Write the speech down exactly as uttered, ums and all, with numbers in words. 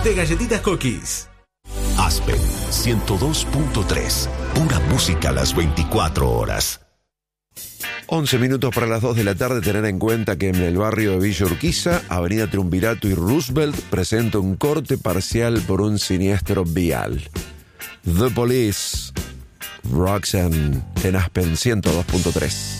de Galletitas Cookies. Aspen ciento dos punto tres. Pura música a las veinticuatro horas. once minutos para las dos de la tarde. Tener en cuenta que en el barrio de Villa Urquiza, Avenida Triunvirato y Roosevelt presenta un corte parcial por un siniestro vial. The Police, Roxanne en Aspen ciento dos punto tres.